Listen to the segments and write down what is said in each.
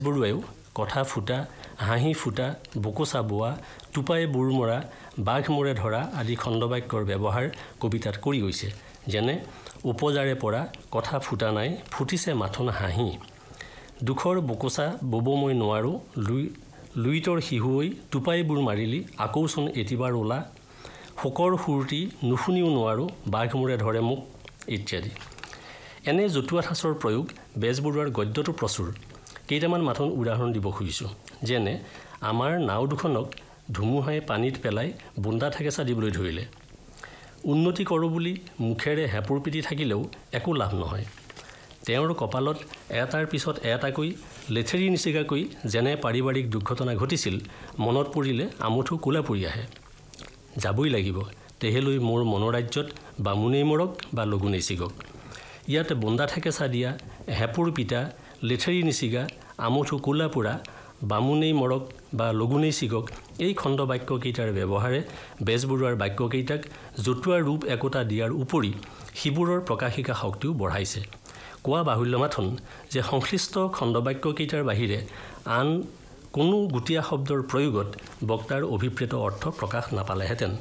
বৰুৱাইও কথা ফুটা, হাঁহি ফুটা, বকোচা বোৱা, টোপাই বুৰ মৰা, বাঘ মূৰে ধৰা আদি খণ্ডবাক্যৰ ব্যৱহাৰ কবিতাত কৰি গৈছে। যেনে উপজাৰে পৰা কথা ফুটা নাই, ফুটিছে মাথোন হাঁহি। দুখৰ বকোচা বব মই নোৱাৰোঁ, লুইতৰ শিহুৱৈ টোপাই বুৰ মাৰিলি, আকৌচোন এটিবাৰ ওলা, শোকৰ সুৰটি নুশুনিও নোৱাৰোঁ, বাঘ মূৰে ধৰে মোক ইত্যাদি। এনে জতুৱা ঠাঁচৰ প্ৰয়োগ বেজবৰুৱাৰ গদ্যটো প্ৰচুৰ। কেইটামান মাথোন উদাহৰণ দিব খুজিছোঁ। যেনে আমাৰ নাও দুখনক ধুমুহাই পানীত পেলাই বুন্দা ঠেকেচা দিবলৈ ধৰিলে। উন্নতি কৰোঁ বুলি মুখেৰে হেঁপুৰ পিটি থাকিলেও একো লাভ নহয়। তেওঁৰ কপালত এটাৰ পিছত এটাকৈ লেঠেৰি নিচিগাকৈ যেনে পাৰিবাৰিক দুৰ্ঘটনা ঘটিছিল, মনত পৰিলে আমঠু কোলা পৰি আহে। যাবই লাগিব, তেহেলৈ মোৰ মনোৰাজ্যত বামুণেই মৰক বা লগুণেই ছিগক। ইয়াত বুন্দা ঠেকেচা দিয়া, হেঁপুৰ পিটা, লেঠেৰি নিচিগা, আমঠু কোলা পোৰা, বামুণেই মৰক বা লগুণেই ছিগক এই খণ্ড বাক্যকেইটাৰ ব্যৱহাৰে বেজবৰুৱাৰ বাক্যকেইটাক জতুৱা ৰূপ একোটা দিয়াৰ উপৰি সিবোৰৰ প্ৰকাশিকা শক্তিও বঢ়াইছে। কোৱা বাহুল্য মাথোন যে সংশ্লিষ্ট খণ্ডবাক্যকেইটাৰ বাহিৰে আন কোনো গুটীয়া শব্দৰ প্ৰয়োগত বক্তাৰ অভিপ্ৰেত অৰ্থ প্ৰকাশ নাপালেহেঁতেন।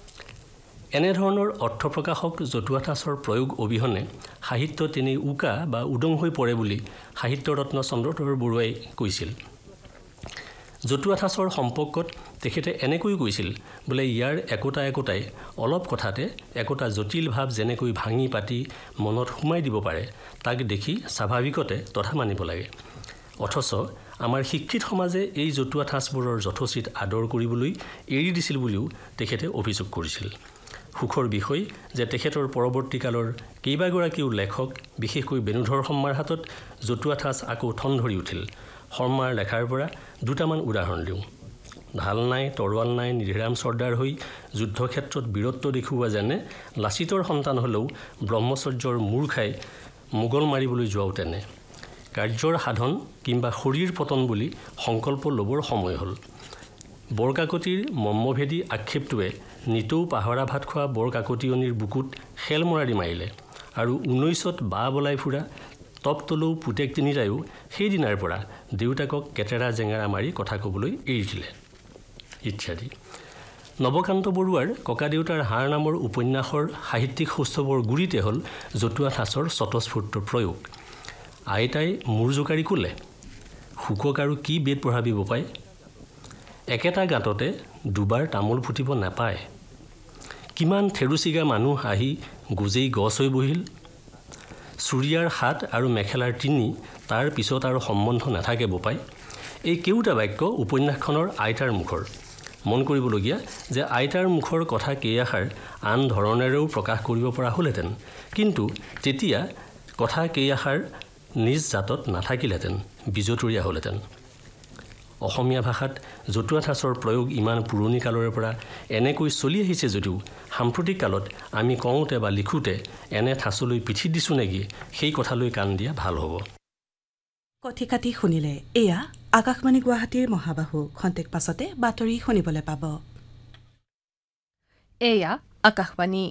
এনেধৰণৰ অৰ্থপ্ৰকাশক জতুৱা ঠাঁচৰ প্ৰয়োগ অবিহনে সাহিত্য তেনেই উকা বা উদং হৈ পৰে বুলি সাহিত্যৰত্ন চন্দ্ৰধৰ বৰুৱাই কৈছিল। জতুৱা ঠাঁচৰ সম্পৰ্কত তেখেতে এনেকৈ কৈছিল বোলে ইয়াৰ একোটাই অলপ কথাতে একোটা জটিল ভাৱ যেনেকৈ ভাঙি পাতি মনত সোমাই দিব পাৰে, তাক দেখি স্বাভাৱিকতে তথা মানিব লাগে। অথচ আমাৰ শিক্ষিত সমাজে এই জতুৱা ঠাঁচবোৰৰ যথোচিত আদৰ কৰিবলৈ এৰি দিছিল বুলিও তেখেতে অভিযোগ কৰিছিল। সুখৰ বিষয় যে তেখেতৰ পৰৱৰ্তীকালৰ কেইবাগৰাকীও লেখক, বিশেষকৈ বেণুধৰ শৰ্মাৰ হাতত জতুৱা ঠাঁচ আকৌ ঠন ধৰি উঠিল। শৰ্মাৰ লেখাৰ পৰা দুটামান উদাহৰণ দিওঁ। ঢাল নাই, তৰোৱাল নাই, নিধিৰাম চৰ্দাৰ হৈ যুদ্ধক্ষেত্ৰত বীৰত্ব দেখুওৱা যেনে, লাচিতৰ সন্তান হ'লেও ব্ৰহ্মচৰ্যৰ মূৰ খাই মোগল মাৰিবলৈ যোৱাও তেনে। কাৰ্যৰ সাধন কিম্বা শৰীৰ পতন বুলি সংকল্প ল'বৰ সময় হ'ল। বৰকাকতিৰ মৰ্মভেদী আক্ষেপটোৱে নিতৌ পাহৰা ভাত খোৱা বৰকাকতীয়নীৰ বুকুত খেল মৰাৰি মাৰিলে আৰু 19ত বা বলাই ফুৰা তপতলৌ পুতেক তিনিটায়ো সেইদিনাৰ পৰা দেউতাকক কেটেৰা জেঙেৰা মাৰি কথা ক'বলৈ এৰি দিলে ইত্যাদি। নৱকান্ত বৰুৱাৰ ককাদেউতাৰ হাড় নামৰ উপন্যাসৰ সাহিত্যিক সৌষ্ঠৱৰ গুৰিতে হ'ল জতুৱা ঠাঁচৰ স্বতঃস্ফূৰ্ত প্ৰয়োগ। আইতাই মূৰ জোকাৰি ক'লে, শুকক আৰু কি বেদ পঢ়াবি বোপাই, একেটা গাঁততে দুবাৰ তামোল ফুটিব নাপায়। কিমান থেৰুচিগা মানুহ আহি গোজেই গছ হৈ বহিল। চুৰিয়াৰ হাত আৰু মেখেলাৰ তিনি, তাৰ পিছত আৰু সম্বন্ধ নাথাকে বোপাই। এই কেওটা বাক্য উপন্যাসখনৰ আইতাৰ মুখৰ। মন কৰিবলগীয়া যে আইতাৰ মুখৰ কথা কেইআষাৰ আন ধৰণেৰেও প্ৰকাশ কৰিব পৰা হ'লহেঁতেন, কিন্তু তেতিয়া কথা কেইআষাৰ নিজ জাতত নাথাকিলহেঁতেন, বিজতৰীয়া হ'লহেঁতেন। অসমীয়া ভাষাত জতুৱা ঠাঁচৰ প্ৰয়োগ ইমান পুৰণি কালৰে পৰা এনেকৈ চলি আহিছে যদিও সাম্প্ৰতিক কালত আমি কওঁতে বা লিখোঁতে এনে ঠাঁচলৈ পিঠি দিছোঁ নেকি, সেই কথালৈ কাণ দিয়া ভাল হ'ব। কথি কাটি শুনিলে এয়া আকাশবাণী গুৱাহাটীৰ মহাবাহু। খন্তেক পাছতে বাতৰি শুনিবলৈ পাব। এয়া আকাশবাণী।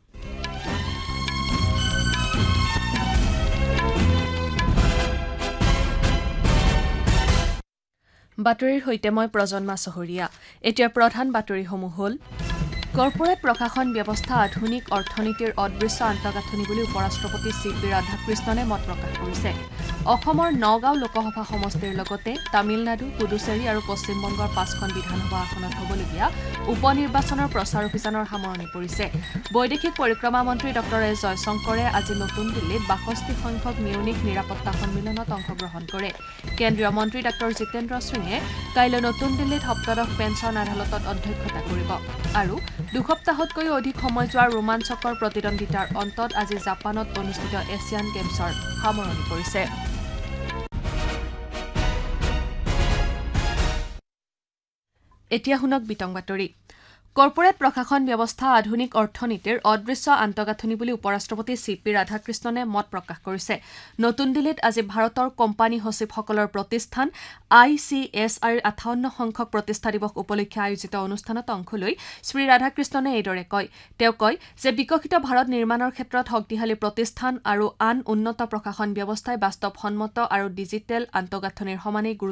বাতৰিৰ সৈতে মই প্ৰজন্মা চহৰীয়া। এতিয়া প্ৰধান বাতৰিসমূহ হ'ল: কৰ্পোৰেট প্ৰশাসন ব্যৱস্থা আধুনিক অৰ্থনীতিৰ অদৃশ্য আন্তঃগাঁথনি বুলি উপ ৰাষ্ট্ৰপতি চি.পি. ৰাধাকৃষ্ণনে মত প্ৰকাশ কৰিছে। অসমৰ ৯গাঁও লোকসভা সমষ্টিৰ লগতে তামিলনাডু, পুডুচেৰী আৰু পশ্চিমবংগৰ 5খন বিধানসভা আসনত হ'বলগীয়া উপ নিৰ্বাচনৰ প্ৰচাৰ অভিযানৰ সামৰণি পৰিছে। বৈদেশিক পৰিক্ৰমা মন্ত্ৰী ডঃ এছ জয়শংকৰে আজি নতুন দিল্লীত ৬২ সংখ্যক মিউনিখ নিৰাপত্তা সন্মিলনত অংশগ্ৰহণ কৰে। কেন্দ্ৰীয় মন্ত্ৰী ডঃ জিতেন্দ্ৰ সিঙে কাইলৈ নতুন দিল্লীত সপ্তদশ পেঞ্চন আদালতত অধ্যক্ষতা কৰিব আৰু দুসপ্তাহতকৈও অধিক সময় যোৱা ৰোমাঞ্চকৰ প্ৰতিদ্বন্দ্বিতাৰ অন্তত আজি জাপানত অনুষ্ঠিত এছিয়ান গেমছৰ সামৰণি পৰিছে। এতিয়া শুনক বিতং বাতৰি। কৰ্পোৰেট প্ৰশাসন ব্যৱস্থা আধুনিক অৰ্থনীতিৰ অদৃশ্য আন্তঃগাঁথনি বুলি উপ ৰাষ্ট্ৰপতি চি.পি. ৰাধাকৃষ্ণনে মত প্ৰকাশ কৰিছে। নতুন দিল্লীত আজি ভাৰতৰ কোম্পানী সচিবসকলৰ প্ৰতিষ্ঠান ICSIৰ 58 সংখ্যক প্ৰতিষ্ঠা দিৱস উপলক্ষে আয়োজিত অনুষ্ঠানত অংশ লৈ শ্ৰী ৰাধাকৃষ্ণনে এইদৰে কয়। তেওঁ কয় যে বিকশিত ভাৰত নিৰ্মাণৰ ক্ষেত্ৰত শক্তিশালী প্ৰতিষ্ঠান আৰু আন উন্নত প্ৰশাসন ব্যৱস্থাই বাস্তৱসন্মত আৰু ডিজিটেল আন্তঃগাঁথনিৰ সমানেই